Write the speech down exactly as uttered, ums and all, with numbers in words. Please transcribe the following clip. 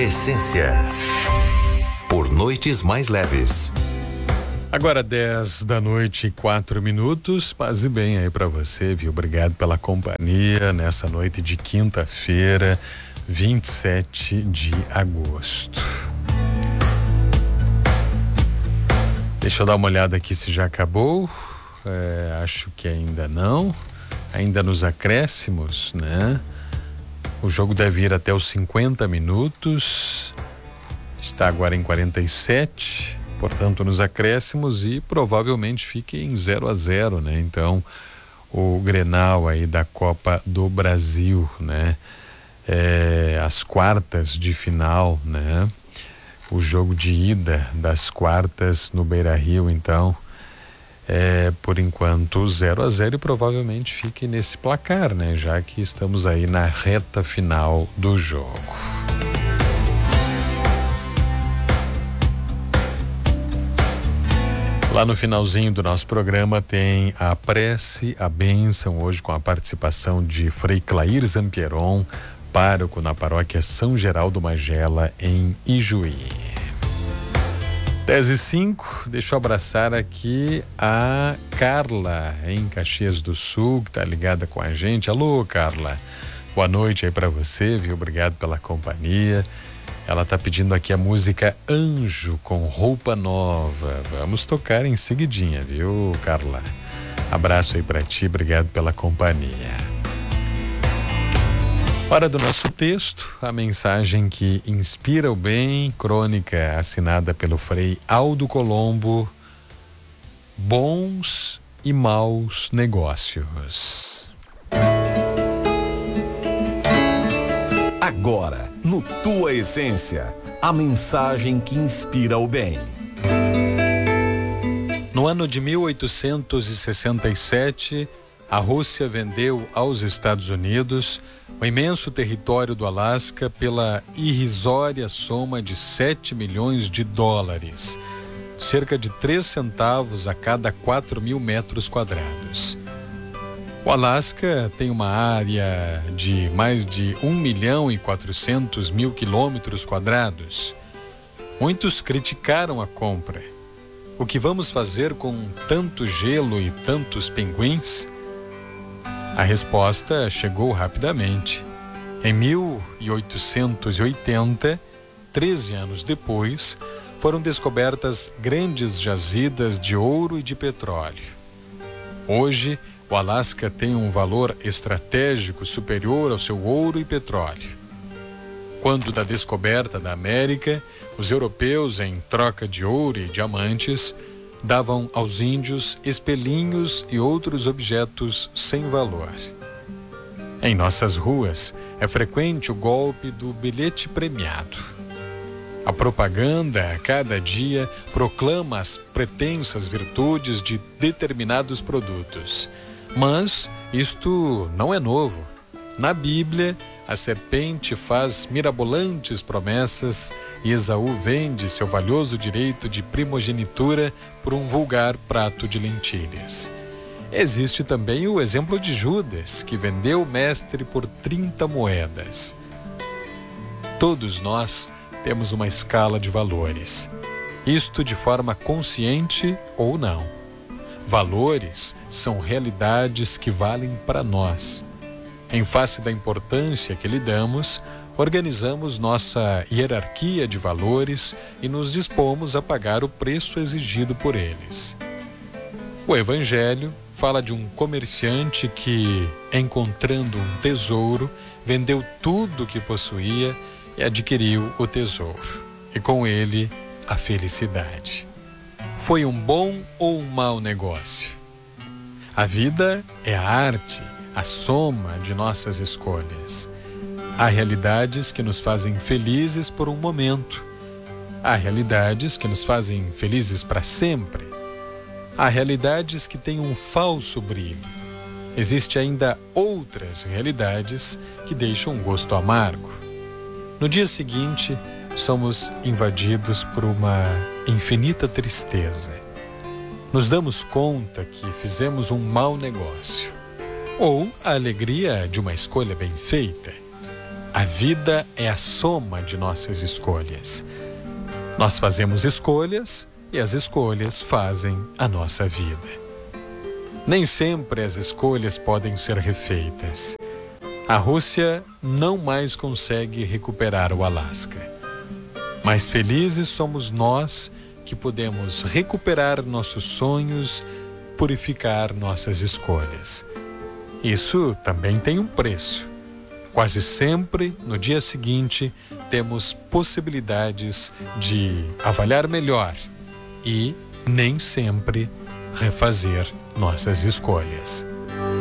Essência. Por noites mais leves. Agora dez da noite e quatro minutos, paz e bem aí pra você, viu? Obrigado pela companhia nessa noite de quinta-feira, vinte e sete de agosto. Deixa eu dar uma olhada aqui se já acabou. É, acho que ainda não. Ainda nos acréscimos, né? O jogo deve ir até os cinquenta minutos. Está agora em quarenta e sete. Portanto, nos acréscimos e provavelmente fique em zero a zero, né? Então, o Grenal aí da Copa do Brasil, né? É, as quartas de final, né? O jogo de ida das quartas no Beira-Rio, então, é, por enquanto zero a zero e provavelmente fique nesse placar, né? Já que estamos aí na reta final do jogo. Lá no finalzinho do nosso programa tem a prece, a bênção, hoje com a participação de Frei Clair Zampieron, pároco na paróquia São Geraldo Magela, em Ijuí. dez e cinco, deixa eu abraçar aqui a Carla, em Caxias do Sul, que tá ligada com a gente. Alô, Carla, boa noite aí pra você, viu? Obrigado pela companhia. Ela tá pedindo aqui a música Anjo com Roupa Nova. Vamos tocar em seguidinha, viu, Carla? Abraço aí pra ti, obrigado pela companhia. Hora do nosso texto, a mensagem que inspira o bem, crônica assinada pelo Frei Aldo Colombo, bons e maus negócios. Agora, no Tua Essência, a mensagem que inspira o bem. No ano de mil oitocentos e sessenta e sete, a Rússia vendeu aos Estados Unidos o imenso território do Alasca pela irrisória soma de sete milhões de dólares, cerca de três centavos a cada quatro mil metros quadrados. O Alasca tem uma área de mais de um milhão e quatrocentos mil quilômetros quadrados. Muitos criticaram a compra. O que vamos fazer com tanto gelo e tantos pinguins? A resposta chegou rapidamente. Em mil oitocentos e oitenta, treze anos depois, foram descobertas grandes jazidas de ouro e de petróleo. Hoje, o Alasca tem um valor estratégico superior ao seu ouro e petróleo. Quando da descoberta da América, os europeus, em troca de ouro e diamantes, davam aos índios espelhinhos e outros objetos sem valor. Em nossas ruas, é frequente o golpe do bilhete premiado. A propaganda, a cada dia, proclama as pretensas virtudes de determinados produtos. Mas isto não é novo. Na Bíblia, a serpente faz mirabolantes promessas e Esaú vende seu valioso direito de primogenitura por um vulgar prato de lentilhas. Existe também o exemplo de Judas, que vendeu o mestre por trinta moedas. Todos nós temos uma escala de valores, isto de forma consciente ou não. Valores são realidades que valem para nós. Em face da importância que lhe damos, organizamos nossa hierarquia de valores e nos dispomos a pagar o preço exigido por eles. O Evangelho fala de um comerciante que, encontrando um tesouro, vendeu tudo o que possuía e adquiriu o tesouro, e com ele a felicidade. Foi um bom ou um mau negócio? A vida é a arte, a soma de nossas escolhas. Há realidades que nos fazem felizes por um momento. Há realidades que nos fazem felizes para sempre. Há realidades que têm um falso brilho. Existem ainda outras realidades que deixam um gosto amargo. No dia seguinte, somos invadidos por uma infinita tristeza. Nos damos conta que fizemos um mau negócio. Ou a alegria de uma escolha bem feita. A vida é a soma de nossas escolhas. Nós fazemos escolhas e as escolhas fazem a nossa vida. Nem sempre as escolhas podem ser refeitas. A Rússia não mais consegue recuperar o Alasca. Mas felizes somos nós que podemos recuperar nossos sonhos, purificar nossas escolhas. Isso também tem um preço. Quase sempre, no dia seguinte, temos possibilidades de avaliar melhor e, nem sempre, refazer nossas escolhas.